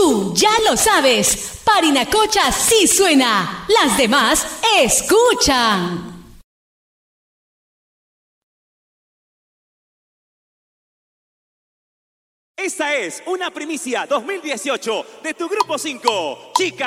Tú ya lo sabes, Parinacocha sí suena, las demás escuchan. Esta es una primicia 2018 de tu Grupo 5, Chica.